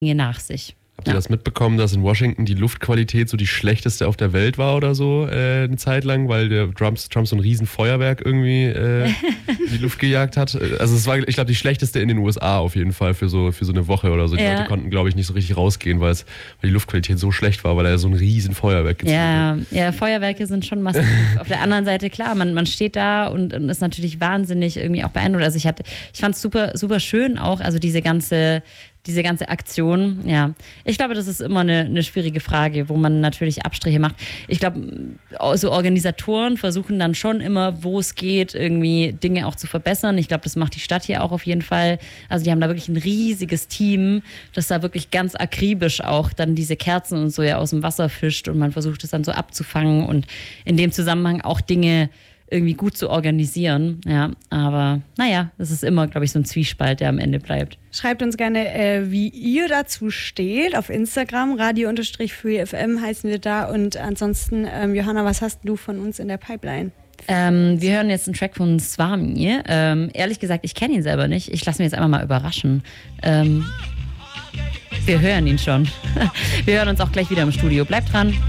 nach sich. Habt ihr das mitbekommen, dass in Washington die Luftqualität so die schlechteste auf der Welt war oder so eine Zeit lang, weil der Trump so ein riesen Feuerwerk irgendwie in die Luft gejagt hat? Also es war, ich glaube, die schlechteste in den USA auf jeden Fall für so eine Woche oder so. Die Leute konnten, glaube ich, nicht so richtig rausgehen, weil die Luftqualität so schlecht war, weil er so ein riesen Feuerwerk gezündet hat. Ja, Feuerwerke sind schon massiv. Auf der anderen Seite, klar, man steht da und ist natürlich wahnsinnig irgendwie auch beeindruckt. Also ich fand es super, super schön auch, also diese ganze Aktion, ja. Ich glaube, das ist immer eine schwierige Frage, wo man natürlich Abstriche macht. Ich glaube, so Organisatoren versuchen dann schon immer, wo es geht, irgendwie Dinge auch zu verbessern. Ich glaube, das macht die Stadt hier auch auf jeden Fall. Also die haben da wirklich ein riesiges Team, das da wirklich ganz akribisch auch dann diese Kerzen und so ja aus dem Wasser fischt und man versucht es dann so abzufangen und in dem Zusammenhang auch Dinge irgendwie gut zu organisieren, ja, aber naja, das ist immer, glaube ich, so ein Zwiespalt, der am Ende bleibt. Schreibt uns gerne, wie ihr dazu steht, auf Instagram, radio_freefm heißen wir da und ansonsten, Johanna, was hast du von uns in der Pipeline? Wir hören jetzt einen Track von Swami, ehrlich gesagt, ich kenne ihn selber nicht, ich lasse mich jetzt einfach mal überraschen. Wir hören ihn schon. Wir hören uns auch gleich wieder im Studio, bleibt dran.